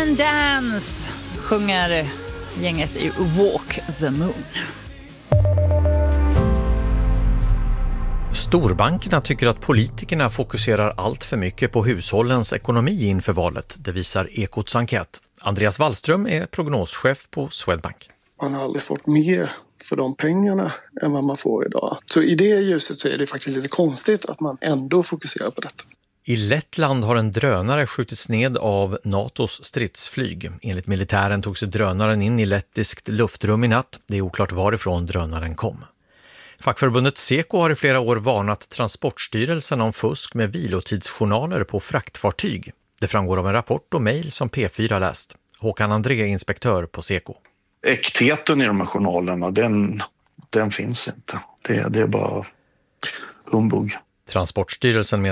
and dance sjunger gänget i Walk the Moon. Storbankerna tycker att politikerna fokuserar allt för mycket på hushållens ekonomi inför valet. Det visar Ekots enkät. Andreas Wallström är prognoschef på Swedbank. Man har aldrig fått mer för de pengarna än vad man får idag. Så i det ljuset så är det faktiskt lite konstigt att man ändå fokuserar på detta. I Lettland har en drönare skjutits ned av NATOs stridsflyg. Enligt militären tog sig drönaren in i lettiskt luftrum i natt. Det är oklart varifrån drönaren kom. Fackförbundet Seko har i flera år varnat Transportstyrelsen om fusk med vilotidsjournaler på fraktfartyg. Det framgår av en rapport och mejl som P4 läst. Håkan André är inspektör på Seko. Äktheten i de här journalerna, den finns inte. Det är bara humbug. Transportstyrelsen